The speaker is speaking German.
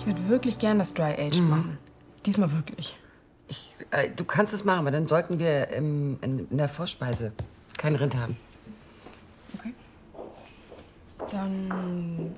Ich würde wirklich gern das Dry Age machen. Diesmal wirklich. Du kannst es machen, aber dann sollten wir in der Vorspeise kein Rind haben. Okay. Dann